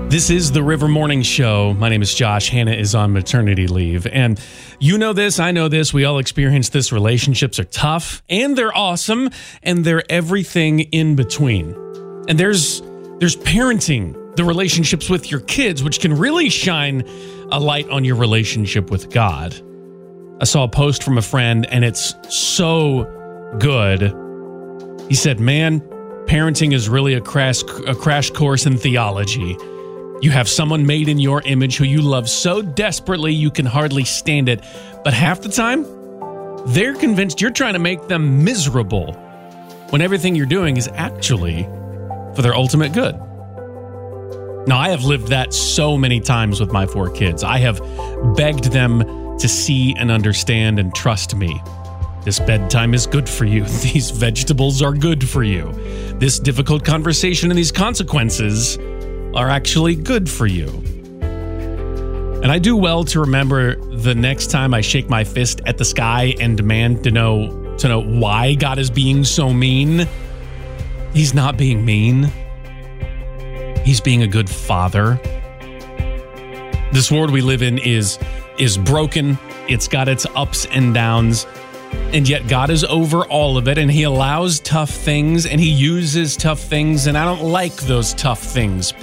This is the River Morning Show. My name is Josh. Hannah is on maternity leave. And you know this, I know this, we all experience this. Relationships are tough, and they're awesome, and they're everything in between. And there's parenting, the relationships with your kids, which can really shine a light on your relationship with God. I saw a post from a friend, and it's so good. He said, man, parenting is really a crash course in theology. You have someone made in your image who you love so desperately you can hardly stand it. But half the time, they're convinced you're trying to make them miserable when everything you're doing is actually for their ultimate good. Now, I have lived that so many times with my 4 kids. I have begged them to see and understand and trust me. This bedtime is good for you. These vegetables are good for you. This difficult conversation and these consequences are actually good for you. And I do well to remember the next time I shake my fist at the sky and demand to know why God is being so mean. He's not being mean. He's being a good father. This world we live in is broken. It's got its ups and downs. And yet God is over all of it, and he allows tough things, and he uses tough things, and I don't like those tough things.